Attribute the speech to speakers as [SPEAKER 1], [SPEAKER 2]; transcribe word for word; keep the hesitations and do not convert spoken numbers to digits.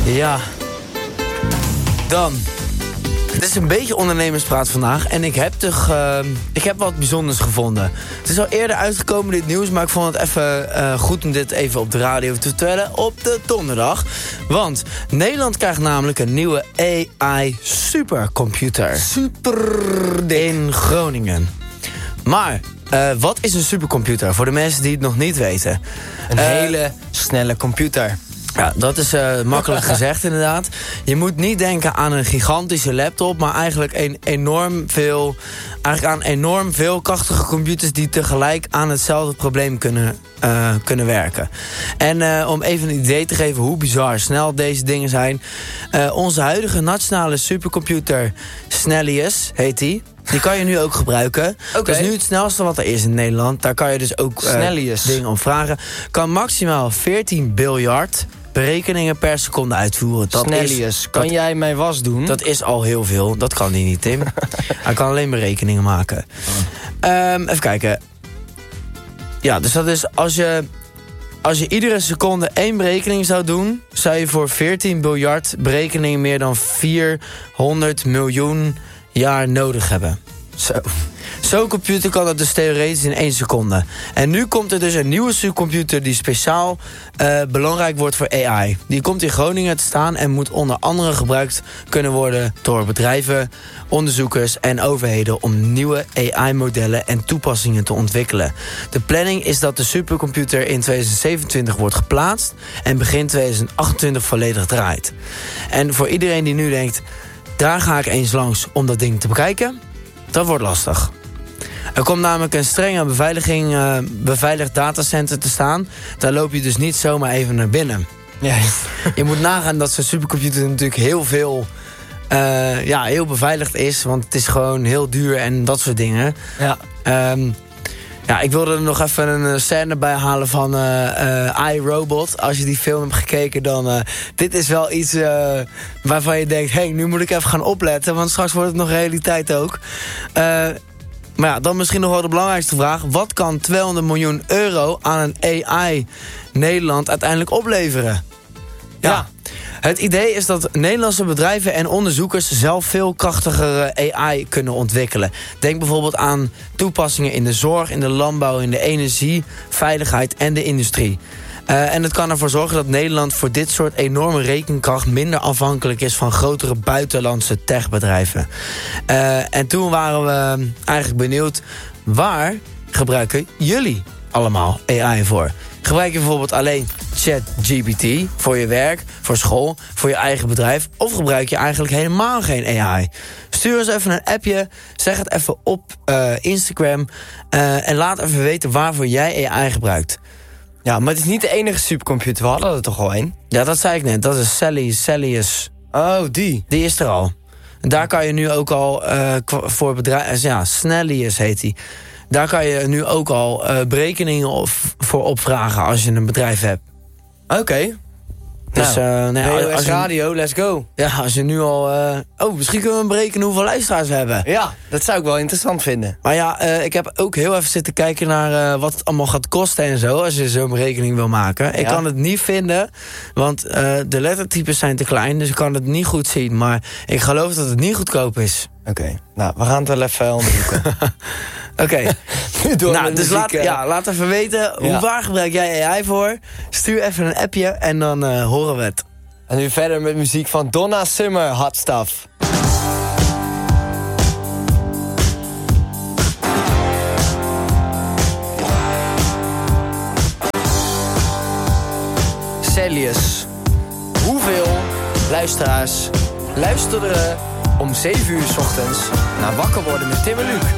[SPEAKER 1] Ja. Dan. Het is een beetje ondernemerspraat vandaag. En ik heb toch uh, ik heb wat bijzonders gevonden. Het is al eerder uitgekomen, dit nieuws. Maar ik vond het even uh, goed om dit even op de radio te vertellen. Op de donderdag. Want Nederland krijgt namelijk een nieuwe A I supercomputer. Super in Groningen. Maar uh, wat is een supercomputer? Voor de mensen die het nog niet weten.
[SPEAKER 2] Een
[SPEAKER 1] uh,
[SPEAKER 2] hele snelle computer.
[SPEAKER 1] Ja, dat is uh, makkelijk gezegd inderdaad. Je moet niet denken aan een gigantische laptop, maar eigenlijk een enorm veel, eigenlijk aan enorm veel krachtige computers die tegelijk aan hetzelfde probleem kunnen, uh, kunnen werken. En uh, om even een idee te geven hoe bizar snel deze dingen zijn. Uh, onze huidige nationale supercomputer Snellius heet die. Die kan je nu ook gebruiken. Okay. Dat is nu het snelste wat er is in Nederland. Daar kan je dus ook uh, dingen om vragen. Kan maximaal veertien biljard berekeningen per seconde uitvoeren. Dat
[SPEAKER 2] Snellius,
[SPEAKER 1] is,
[SPEAKER 2] kan
[SPEAKER 1] dat,
[SPEAKER 2] jij mijn was doen?
[SPEAKER 1] Dat is al heel veel. Dat kan hij niet, Tim. Hij kan alleen berekeningen maken. Oh. Um, even kijken. Ja, dus dat is als je... Als je iedere seconde één berekening zou doen, zou je voor veertien biljard berekeningen meer dan vierhonderd miljoen jaar nodig hebben. Zo. Zo'n computer kan dat dus theoretisch in één seconde. En nu komt er dus een nieuwe supercomputer die speciaal uh, belangrijk wordt voor A I. Die komt in Groningen te staan en moet onder andere gebruikt kunnen worden door bedrijven, onderzoekers en overheden om nieuwe A I-modellen en toepassingen te ontwikkelen. De planning is dat de supercomputer in tweeduizend zevenentwintig wordt geplaatst en begin tweeduizend achtentwintig volledig draait. En voor iedereen die nu denkt, daar ga ik eens langs om dat ding te bekijken, dat wordt lastig. Er komt namelijk een strenge beveiliging, uh, beveiligd datacenter te staan. Daar loop je dus niet zomaar even naar binnen.
[SPEAKER 2] Ja.
[SPEAKER 1] Je moet nagaan dat zo'n supercomputer natuurlijk heel veel... Uh, ja, heel beveiligd is, want het is gewoon heel duur en dat soort dingen.
[SPEAKER 2] Ja.
[SPEAKER 1] Um, ja, ik wilde er nog even een scène bij halen van uh, uh, iRobot. Als je die film hebt gekeken, dan... Uh, dit is wel iets uh, waarvan je denkt, hé, hey, nu moet ik even gaan opletten, want straks wordt het nog realiteit ook. Uh, Maar ja, dan misschien nog wel de belangrijkste vraag. Wat kan tweehonderd miljoen euro aan een A I Nederland uiteindelijk opleveren? Ja. ja. Het idee is dat Nederlandse bedrijven en onderzoekers zelf veel krachtigere A I kunnen ontwikkelen. Denk bijvoorbeeld aan toepassingen in de zorg, in de landbouw, in de energie, veiligheid en de industrie. Uh, en het kan ervoor zorgen dat Nederland voor dit soort enorme rekenkracht minder afhankelijk is van grotere buitenlandse techbedrijven. Uh, en toen waren we eigenlijk benieuwd, waar gebruiken jullie allemaal A I voor? Gebruik je bijvoorbeeld alleen ChatGPT voor je werk, voor school, voor je eigen bedrijf? Of gebruik je eigenlijk helemaal geen A I? Stuur eens even een appje, zeg het even op uh, Instagram uh, en laat even weten waarvoor jij A I gebruikt.
[SPEAKER 2] Ja, maar het is niet de enige supercomputer. We hadden er toch al één?
[SPEAKER 1] Ja, dat zei ik net. Dat is Sally, Sallyus.
[SPEAKER 2] Oh, die.
[SPEAKER 1] Die is er al. En daar kan je nu ook al uh, voor bedrijven... Ja, Snellius heet die. Daar kan je nu ook al uh, berekeningen of, voor opvragen als je een bedrijf hebt.
[SPEAKER 2] Oké. Okay.
[SPEAKER 1] Dus,
[SPEAKER 2] nou, uh, nee, als
[SPEAKER 1] je,
[SPEAKER 2] radio, let's go.
[SPEAKER 1] Ja, als je nu al... Uh, oh, misschien kunnen we berekenen hoeveel luisteraars we hebben.
[SPEAKER 2] Ja, dat zou ik wel interessant vinden.
[SPEAKER 1] Maar ja, uh, ik heb ook heel even zitten kijken naar uh, wat het allemaal gaat kosten en zo, als je zo'n berekening wil maken. Ja. Ik kan het niet vinden, want uh, de lettertypes zijn te klein, dus ik kan het niet goed zien. Maar ik geloof dat het niet goedkoop is.
[SPEAKER 2] Oké, okay. Nou, we gaan het wel even onderzoeken.
[SPEAKER 1] Oké, okay. nou, dus laat, ja, laat even weten, ja. Hoe waar gebruik jij A I voor? Stuur even een appje en dan uh, horen we het.
[SPEAKER 2] En nu verder met muziek van Donna Summer, Hot Stuff. Celsius. Hoeveel luisteraars luisteren om zeven uur 's ochtends naar Wakker Worden met Tim en Luc?